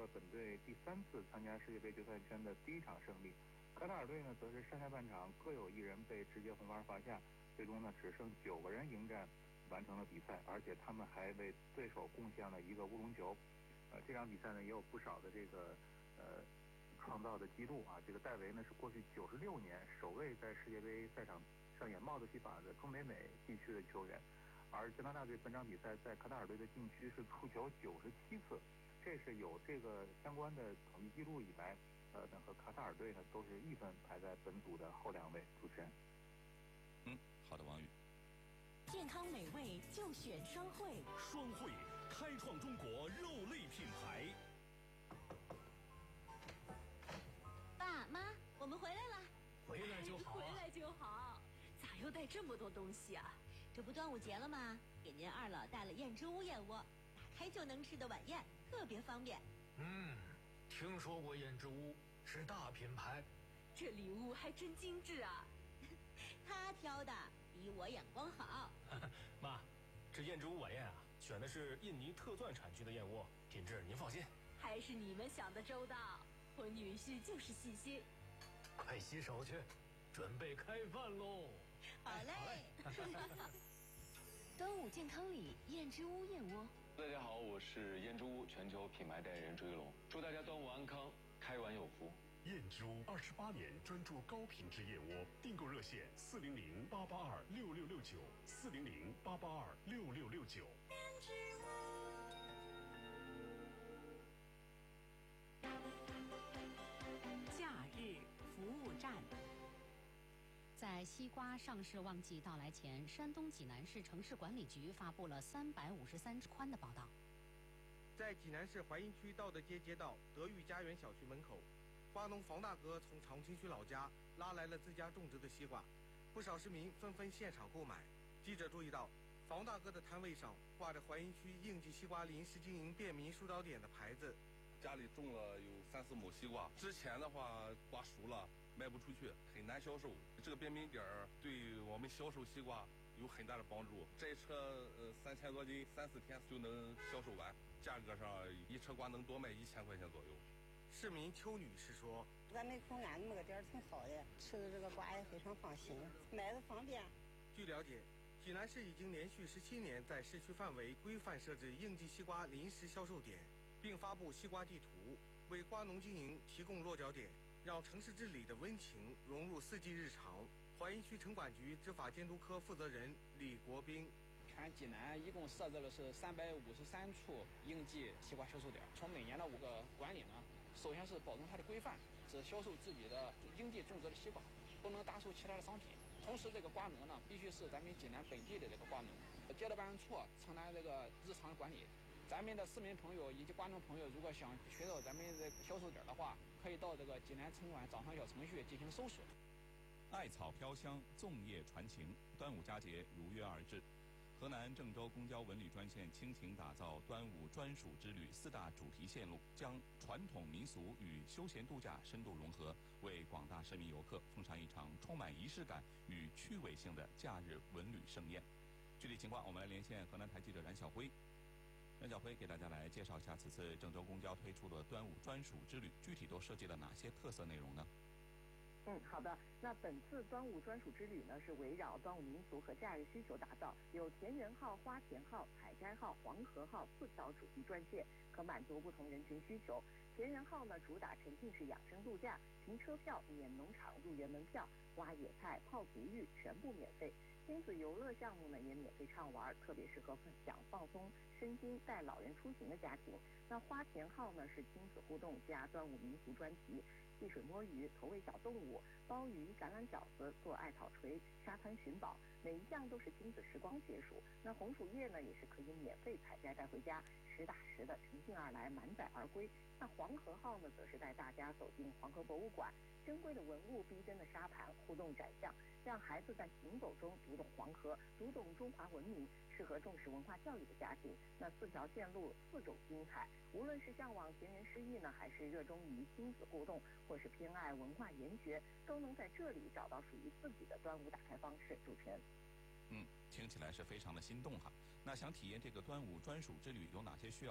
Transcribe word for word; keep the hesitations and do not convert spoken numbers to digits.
了本队第三次参加世界杯决赛圈的第一场胜利。卡塔尔队呢，则是上下半场各有一人被直接红牌罚下，最终呢只剩九个人迎战完成了比赛，而且他们还为对手贡献了一个乌龙球。呃，这场比赛呢也有不少的这个呃创造的记录啊。这个戴维呢是过去九十六年首位在世界杯赛场上演帽子戏法的中北美地区的球员，而加拿大队本场比赛在卡塔尔队的禁区是触球九十七次，这是有这个相关的统计记录以来，呃，那和卡塔尔队呢都是一分排在本组的后两位。主持人， 嗯，好的，王宇。 健康美味就选双汇， 双汇开创中国肉类品牌。 爸妈，我们回来了。 回来就好、啊， 回来就好。咋又带这么多东西啊？这不端午节了吗？给您二老带了燕之屋燕窝，打开就能吃的晚宴，特别方便。 嗯，听说过燕之屋，是大品牌。 这礼物还真精致啊！他挑的比我眼光好。 妈，这燕之屋晚宴啊，选的是印尼特钻产区的燕窝，品质您放心。 还是你们想的周到，我女婿就是细心。 快洗手去，准备开饭喽！ 好嘞。 哎、好嘞端午健康礼，燕之屋燕窝。 大家好，我是燕之屋全球品牌代言人朱一龙，祝大家端午安康，开碗有福。 燕之屋二十八年专注高品质燕窝，订购热线四零零八八二六六六九四零零八八二六六六九。 燕之屋。假日服务站。 在西瓜上市旺季到来前，山东济南市城市管理局发布了三百五十三尺宽的报道。 在济南市淮阴区道德街街道德裕家园小区门口，瓜农房大哥从长清区老家拉来了自家种植的西瓜，不少市民纷纷现场购买。记者注意到，房大哥的摊位上挂着淮阴区应季西瓜临时经营便民疏导点的牌子。 家里种了有三四亩西瓜，之前的话瓜熟了卖不出去，很难销售。这个便民点儿对我们销售西瓜有很大的帮助。这一车呃三千多斤，三四天就能销售完，价格上一车瓜能多卖一千块钱左右。 市民邱女士说：“ 咱门口安那么个点儿挺好的，吃的这个瓜也非常放心，买的方便。” 据了解，济南市已经连续十七年在市区范围规范设置应季西瓜临时销售点，并发布西瓜地图，为瓜农经营提供落脚点，让城市治理的温情融入四季日常。淮阴区城管局执法监督科负责人李国兵： 全济南一共设置了是三百五十三处应季西瓜销售点，从每年的五个管理呢，首先是保证它的规范，只销售自己的应季种植的西瓜，不能搭售其他的商品。同时，这个瓜农呢，必须是咱们济南本地的这个瓜农，街道办事处承担这个日常管理。咱们的市民朋友以及瓜农朋友，如果想寻找咱们这个销售点的话，可以到这个济南城管掌上小程序进行搜索。 艾草飘香，粽叶传情，端午佳节如约而至。河南郑州公交文旅专线倾情打造端午专属之旅四大主题线路，将传统民俗与休闲度假深度融合，为广大市民游客奉上一场充满仪式感与趣味性的假日文旅盛宴。具体情况，我们来连线河南台记者冉晓辉。冉晓辉给大家来介绍一下此次郑州公交推出的端午专属之旅，具体都设计了哪些特色内容呢？ 嗯，好的。那本次端午专属之旅呢，是围绕端午民俗和假日需求打造，有田园号、花田号、采摘号、黄河号四条主题专线，可满足不同人群需求。田园号呢，主打沉浸式养生度假，停车票免农场入园门票，挖野菜、泡足浴全部免费。亲子游乐项目呢也免费畅玩，特别适合想放松身心带老人出行的家庭。那花田号呢是亲子互动加端午民俗专题，戏水摸鱼、投喂小动物、包鱼、橄榄饺子、做艾草锤、沙滩寻宝，每一项都是亲子时光解暑。那红薯叶呢也是可以免费采摘带回家，实打实的乘兴而来，满载而归。那黄河号呢则是带大家走进黄河博物馆，珍贵的文物、逼真的沙盘、互动展项，让孩子在行走中读懂黄河，读懂中华文明，适合重视文化教育的家庭。那四条线路，四种精彩，无论是向往田园诗意呢，还是热衷于亲子互动，或是偏爱文化研学，都能在这里找到属于自己的端午打开方式。主持人， 嗯，听起来是非常的心动哈。那想体验这个端午专属之旅，有哪些需要